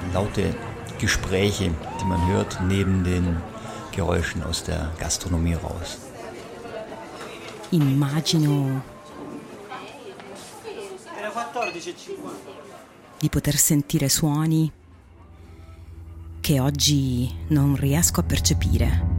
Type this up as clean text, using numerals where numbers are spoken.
laute Gespräche, die man hört, neben den Geräuschen aus der Gastronomie raus. Immagino di poter sentire suoni che oggi non riesco a percepire.